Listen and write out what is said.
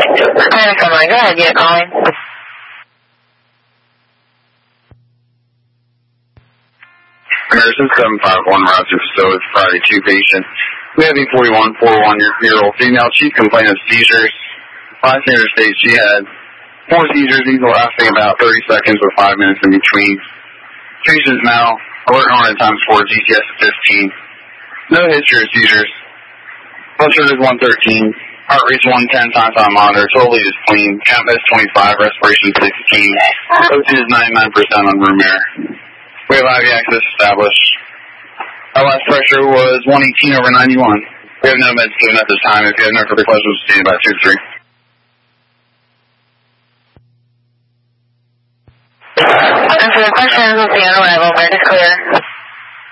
Hi, come on, go ahead, yeah, calling. Emerson 751 Roger facility, Friday 2 patient. We have a 41-year-old female. She complained of seizures. Bystander states she had 4 seizures. These will lasting about 30 seconds with 5 minutes in between. Patient is now alert on times 4, GCS 15. No history of seizures. Blood sugar is 113. Heart rate's 110 times on monitor. Totally is clean. Count is 25. Respiration 16. O2 is 99% on room air. We have IV access established. Our last pressure was 118/91. We have no meds given at this time. If you have no further questions, stand by 2-3. And for the questions, we'll see on arrival. Bed is clear.